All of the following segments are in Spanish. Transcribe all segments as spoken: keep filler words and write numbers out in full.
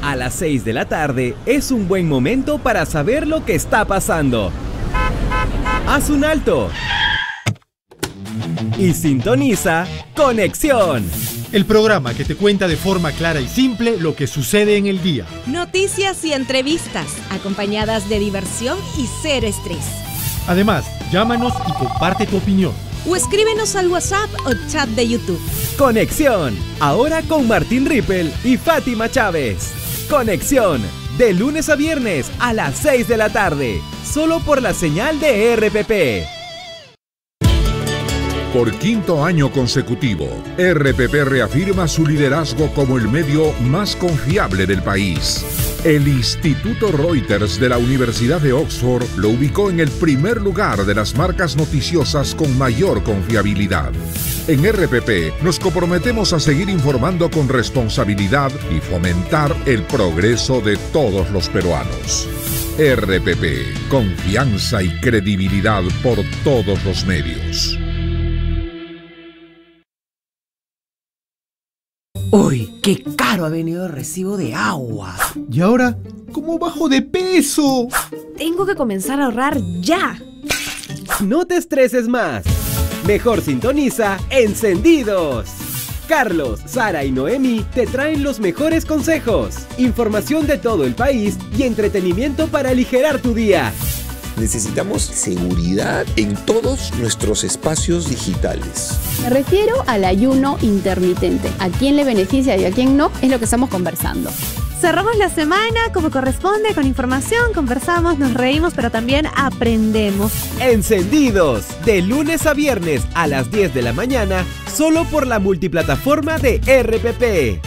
A las seis de la tarde es un buen momento para saber lo que está pasando. Haz un alto y sintoniza Conexión, el programa que te cuenta de forma clara y simple lo que sucede en el día. Noticias y entrevistas, acompañadas de diversión y cero estrés. Además, llámanos y comparte tu opinión. O escríbenos al WhatsApp o chat de YouTube. Conexión, ahora con Martín Rippel y Fátima Chávez. Conexión, de lunes a viernes a las seis de la tarde, solo por la señal de R P P. Por quinto año consecutivo, R P P reafirma su liderazgo como el medio más confiable del país. El Instituto Reuters de la Universidad de Oxford lo ubicó en el primer lugar de las marcas noticiosas con mayor confiabilidad. En R P P nos comprometemos a seguir informando con responsabilidad y fomentar el progreso de todos los peruanos. R P P, confianza y credibilidad por todos los medios. Uy, qué caro ha venido el recibo de agua. ¿Y ahora cómo bajo de peso? Tengo que comenzar a ahorrar ya. No te estreses más. Mejor sintoniza Encendidos. Carlos, Sara y Noemi te traen los mejores consejos, información de todo el país y entretenimiento para aligerar tu día. Necesitamos seguridad en todos nuestros espacios digitales. Me refiero al ayuno intermitente. ¿A quién le beneficia y a quién no? Es lo que estamos conversando. Cerramos la semana como corresponde, con información, conversamos, nos reímos, pero también aprendemos. Encendidos, de lunes a viernes a las diez de la mañana, solo por la multiplataforma de R P P.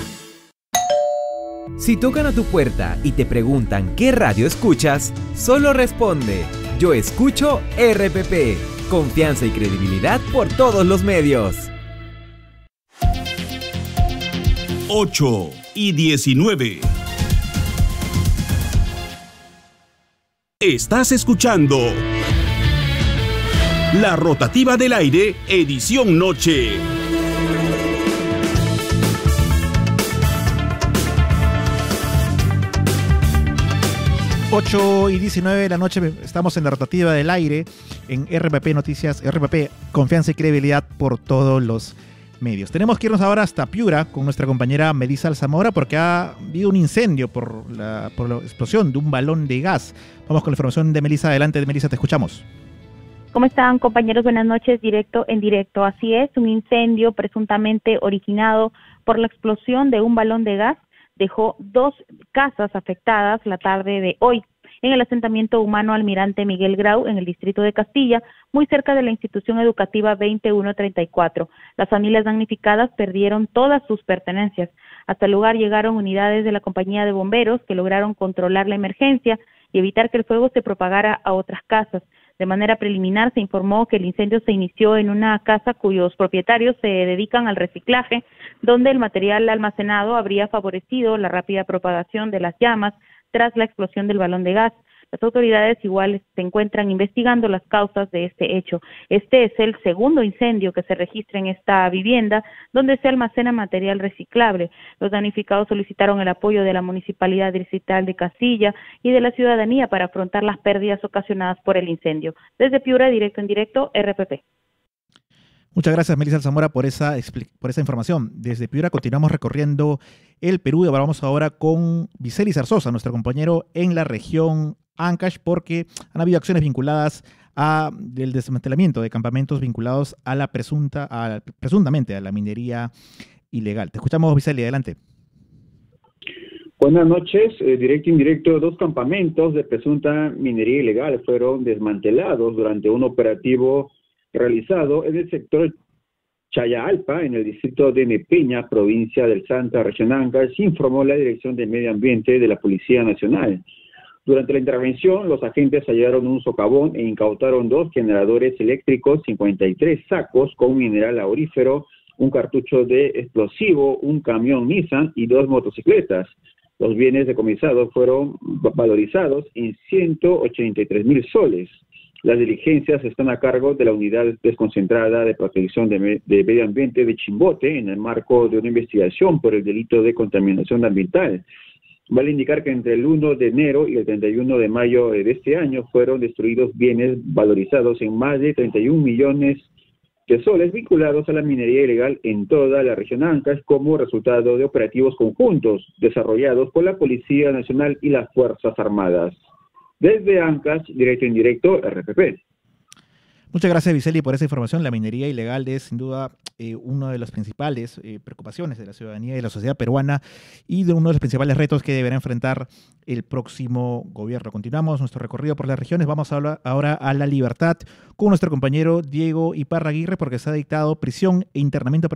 Si tocan a tu puerta y te preguntan qué radio escuchas, solo responde: yo escucho R P P. Confianza y credibilidad por todos los medios. ocho y diecinueve. Estás escuchando La Rotativa del Aire, edición noche. ocho y diecinueve de la noche, estamos en La Rotativa del Aire, en R P P Noticias, R P P, confianza y credibilidad por todos los medios. Tenemos que irnos ahora hasta Piura con nuestra compañera Melissa Alzamora porque ha habido un incendio por la, por la explosión de un balón de gas. Vamos con la información de Melissa. Adelante, Melissa, te escuchamos. ¿Cómo están, compañeros? Buenas noches, directo en directo. Así es, un incendio presuntamente originado por la explosión de un balón de gas dejó dos casas afectadas la tarde de hoy en el asentamiento humano Almirante Miguel Grau, en el distrito de Castilla, muy cerca de la institución educativa veintiuno treinta y cuatro. Las familias damnificadas perdieron todas sus pertenencias. Hasta el lugar llegaron unidades de la compañía de bomberos que lograron controlar la emergencia y evitar que el fuego se propagara a otras casas. De manera preliminar se informó que el incendio se inició en una casa cuyos propietarios se dedican al reciclaje, donde el material almacenado habría favorecido la rápida propagación de las llamas tras la explosión del balón de gas. Las autoridades igual se encuentran investigando las causas de este hecho. Este es el segundo incendio que se registra en esta vivienda, donde se almacena material reciclable. Los damnificados solicitaron el apoyo de la Municipalidad Distrital de Castilla y de la ciudadanía para afrontar las pérdidas ocasionadas por el incendio. Desde Piura, directo en directo, R P P. Muchas gracias, Melissa Alzamora, por esa, por esa información. Desde Piura continuamos recorriendo el Perú y vamos ahora con Viceli Zarzosa, nuestro compañero en la región Ancash, porque han habido acciones vinculadas a el desmantelamiento de campamentos vinculados a la presunta, a, presuntamente a la minería ilegal. Te escuchamos, Viceli, adelante. Buenas noches, eh, directo e indirecto. Dos campamentos de presunta minería ilegal fueron desmantelados durante un operativo realizado en el sector Chayalpa, en el distrito de Mepeña, provincia del Santa, región Ancash, informó la Dirección de Medio Ambiente de la Policía Nacional. Durante la intervención, los agentes hallaron un socavón e incautaron dos generadores eléctricos, cincuenta y tres sacos con mineral aurífero, un cartucho de explosivo, un camión Nissan y dos motocicletas. Los bienes decomisados fueron valorizados en ciento ochenta y tres mil soles. Las diligencias están a cargo de la Unidad Desconcentrada de Protección de, Me- de Medio Ambiente de Chimbote en el marco de una investigación por el delito de contaminación ambiental. Vale indicar que entre el primero de enero y el treinta y uno de mayo de este año fueron destruidos bienes valorizados en más de treinta y un millones de soles vinculados a la minería ilegal en toda la región Ancash como resultado de operativos conjuntos desarrollados por la Policía Nacional y las Fuerzas Armadas. Desde Ancash, directo e indirecto, R P P. Muchas gracias, Viceli, por esa información. La minería ilegal es, sin duda, eh, una de las principales eh, preocupaciones de la ciudadanía y de la sociedad peruana y de uno de los principales retos que deberá enfrentar el próximo gobierno. Continuamos nuestro recorrido por las regiones. Vamos a hablar ahora a La Libertad con nuestro compañero Diego Iparraguirre, porque se ha dictado prisión e internamiento